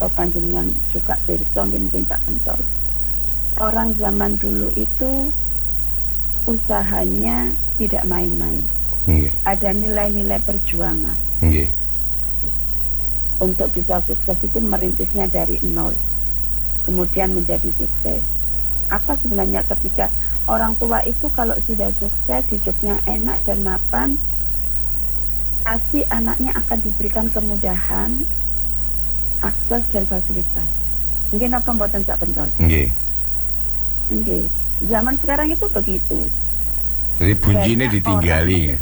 atau panjenengan juga pirsa mungkin tak pentol. Orang zaman dulu itu usahanya tidak main-main. Ada nilai-nilai perjuangan. Untuk bisa sukses itu merintisnya dari nol, kemudian menjadi sukses. Apa sebenarnya ketika orang tua itu kalau sudah sukses, hidupnya enak dan mapan, pasti anaknya akan diberikan kemudahan, akses dan fasilitas. Mungkin apa mboten sak pentol? Zaman sekarang itu begitu. Jadi buncinya ditinggali ya.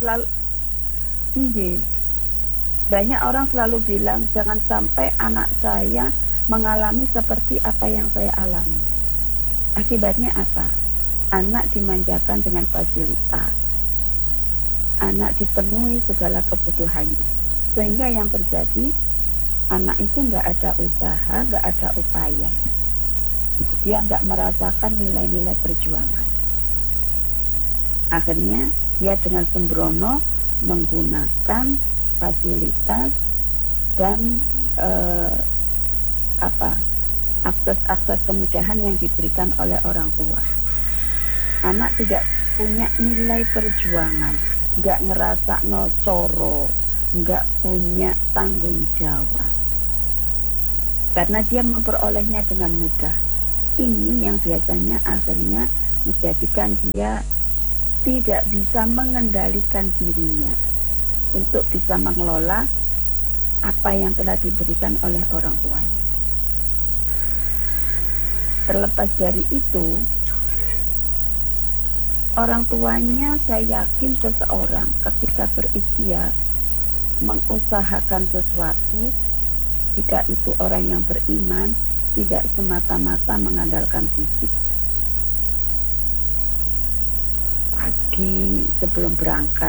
Banyak orang selalu bilang jangan sampai anak saya mengalami seperti apa yang saya alami. Akibatnya apa? Anak dimanjakan dengan fasilitas. Anak dipenuhi segala kebutuhannya. Sehingga yang terjadi, anak itu nggak ada usaha, nggak ada upaya. Dia nggak merasakan nilai-nilai perjuangan. Akhirnya dia dengan sembrono menggunakan fasilitas dan akses-akses kemudahan yang diberikan oleh orang tua. Anak tidak punya nilai perjuangan, nggak ngerasa no coro, nggak punya tanggung jawab, karena dia memperolehnya dengan mudah. Ini yang biasanya akhirnya menjadikan dia tidak bisa mengendalikan dirinya untuk bisa mengelola apa yang telah diberikan oleh orang tuanya. Terlepas dari itu, orang tuanya, saya yakin seseorang ketika berikhtiar mengusahakan sesuatu, jika itu orang yang beriman, tidak semata-mata mengandalkan fisik. Pagi sebelum berangkat